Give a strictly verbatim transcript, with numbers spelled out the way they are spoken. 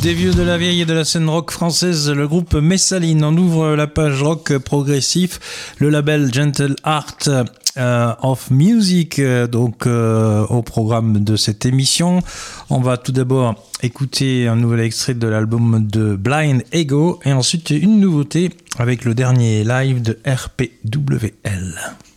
Des vieux de la vieille et de la scène rock française, le groupe Messaline en ouvre la page rock progressif, le label Gentle Art euh, of Music, euh, donc euh, au programme de cette émission. On va tout d'abord écouter un nouvel extrait de l'album de Blind Ego et ensuite une nouveauté avec le dernier live de R P W L.